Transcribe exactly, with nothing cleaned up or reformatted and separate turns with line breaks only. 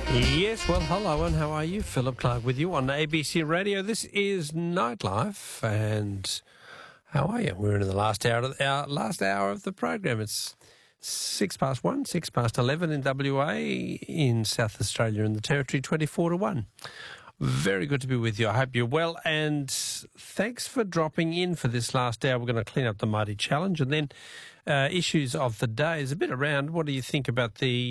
Yes, well, hello, and how are you? Philip Clark with you on A B C Radio. This is Nightlife, and how are you? We're in the last hour of the, our last hour of the program. It's six past one, six past eleven in W A, in South Australia and the Territory, twenty-four to one. Very good to be with you. I hope you're well, and thanks for dropping in for this last hour. We're going to clean up the Mighty Challenge, and then uh, issues of the day is a bit around. What do you think about the